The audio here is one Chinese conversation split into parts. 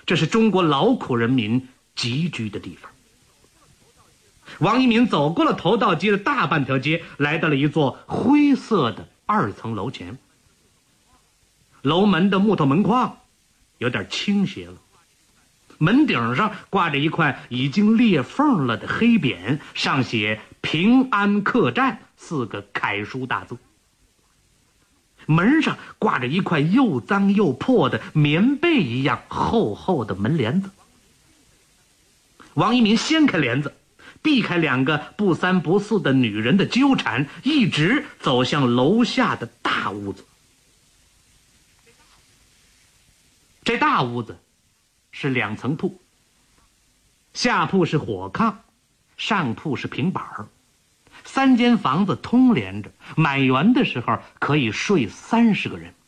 这是中国劳苦人民集居的地方。王一民走过了头道街的大半条街，来到了一座灰色的2层楼前。楼门的木头门框有点倾斜了，门顶上挂着一块已经裂缝了的黑匾，上写“平安客栈”4个楷书大字。门上挂着一块又脏又破的棉被一样厚厚的门帘子。王一民掀开帘子，避开2个不三不四的女人的纠缠，一直走向楼下的大屋子。这大屋子是2层铺，下铺是火炕，上铺是平板，3间房子通连着，满员的时候可以睡30个人。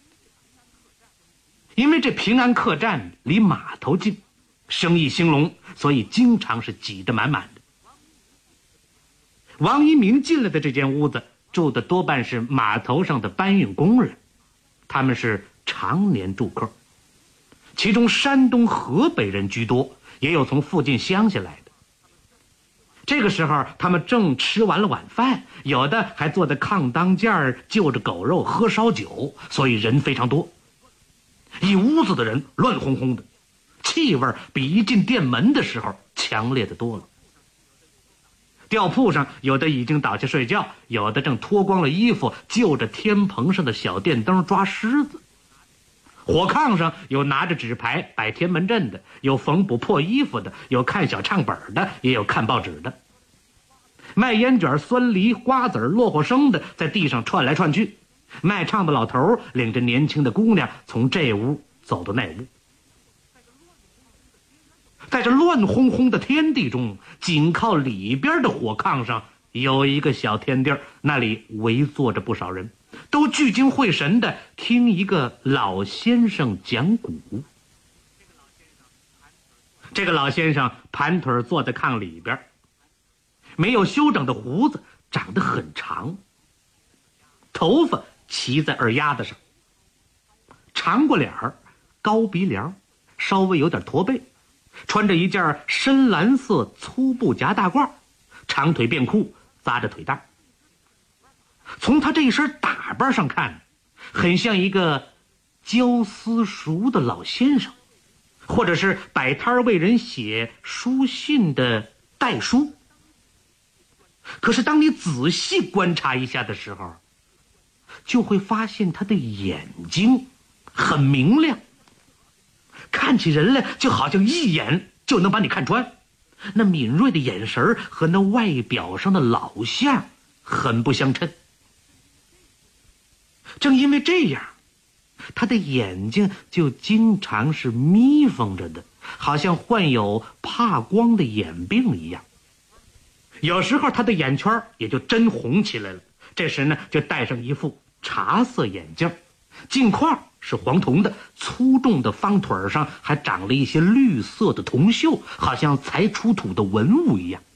因为这平安客栈离码头近，生意兴隆，所以经常是挤得满满的。王一鸣进来的这间屋子住的多半是码头上的搬运工人，他们是常年住客，其中山东、河北人居多，也有从附近乡下来的。这个时候他们正吃完了晚饭，有的还坐在炕当间儿就着狗肉喝烧酒，所以人非常多。一屋子的人乱哄哄的，气味比一进店门的时候强烈的多了。吊铺上有的已经倒下睡觉，有的正脱光了衣服就着天棚上的小电灯抓虱子。火炕上有拿着纸牌摆天门阵的，有缝补破衣服的，有看小唱本的，也有看报纸的。卖烟卷、酸梨、瓜子、落花生的在地上窜来窜去，卖唱的老头领着年轻的姑娘从这屋走到那屋。在这乱哄哄的天地中，紧靠里边的火炕上有一个小天地儿，那里围坐着不少人，都聚精会神地听一个老先生讲古。这个老先生盘腿坐在炕里边，没有修整的胡子长得很长，头发齐在耳丫子上，长过脸儿，高鼻梁，稍微有点驼背，穿着一件深蓝色粗布夹大褂，长腿便裤扎着腿带。从他这一身打扮上看，很像一个教私塾的老先生，或者是摆摊为人写书信的代书。可是当你仔细观察一下的时候，就会发现他的眼睛很明亮，看起人来就好像一眼就能把你看穿。那敏锐的眼神和那外表上的老相很不相称。正因为这样，他的眼睛就经常是眯缝着的，好像患有怕光的眼病一样。有时候他的眼圈也就真红起来了，这时呢就戴上一副茶色眼镜，镜框是黄铜的，粗重的方腿上还长了一些绿色的铜锈，好像才出土的文物一样。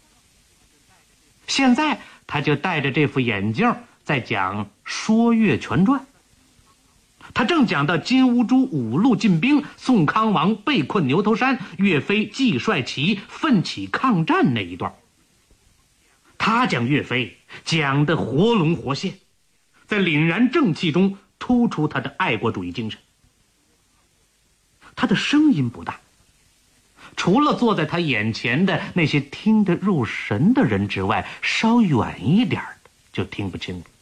现在他就戴着这副眼镜在讲《说岳全传》，他正讲到金兀术5路进兵，宋康王被困牛头山，岳飞继率旗奋起抗战那一段。他讲岳飞讲得活龙活现，在凛然正气中突出他的爱国主义精神。他的声音不大，除了坐在他眼前的那些听得入神的人之外，稍远一点的就听不清了。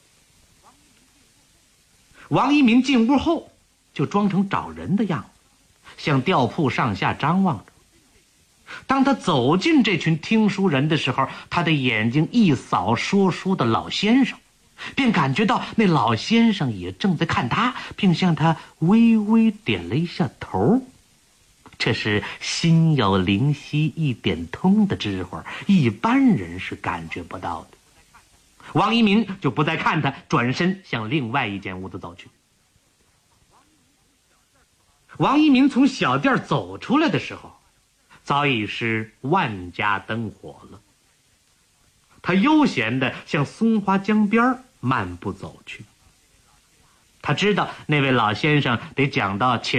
王一民进屋后就装成找人的样子，向吊铺上下张望着。当他走进这群听书人的时候，他的眼睛一扫说书的老先生，便感觉到那老先生也正在看他，并向他微微点了一下头。这是心有灵犀一点通的智慧，一般人是感觉不到的。王一民就不再看他，转身向另外一间屋子走去。王一民从小店走出来的时候，早已是万家灯火了。他悠闲地向松花江边漫步走去。他知道那位老先生得讲到